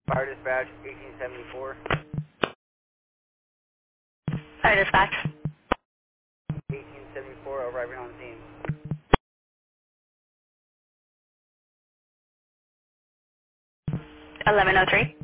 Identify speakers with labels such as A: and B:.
A: Fire dispatch 1874.
B: Fire dispatch.
A: 1874, arriving on scene.
B: 1103.